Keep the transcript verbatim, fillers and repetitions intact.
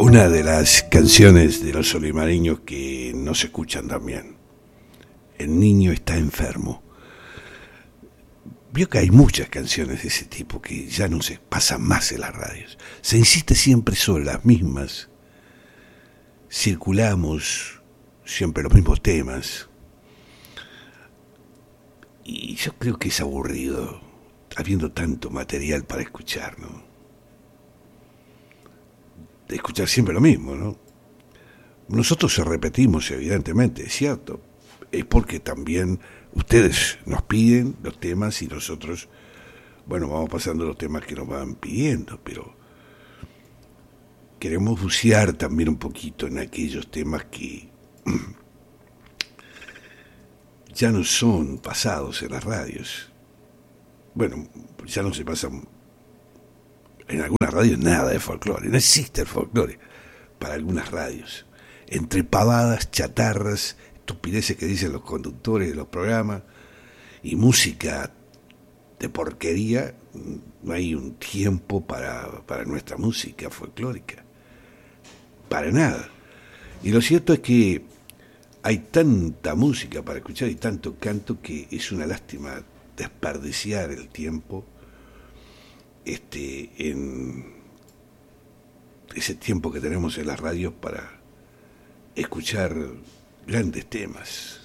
Una de las canciones de los solimareños que no se escuchan también. El niño está enfermo. Vio que hay muchas canciones de ese tipo que ya no se pasan más en las radios. Se insiste siempre sobre las mismas. Circulamos siempre los mismos temas. Y yo creo que es aburrido, habiendo tanto material para escuchar, ¿no? De escuchar siempre lo mismo, ¿no? Nosotros se repetimos, evidentemente, es cierto. Es porque también ustedes nos piden los temas y nosotros, bueno, vamos pasando los temas que nos van pidiendo, pero queremos bucear también un poquito en aquellos temas que ya no son pasados en las radios. Bueno, ya no se pasan en algunas radios nada de folclore, no existe el folclore para algunas radios. Entre pavadas, chatarras, estupideces que dicen los conductores de los programas y música de porquería, no hay un tiempo para, para nuestra música folclórica, para nada. Y lo cierto es que hay tanta música para escuchar y tanto canto que es una lástima desperdiciar el tiempo este en ese tiempo que tenemos en las radios para escuchar grandes temas.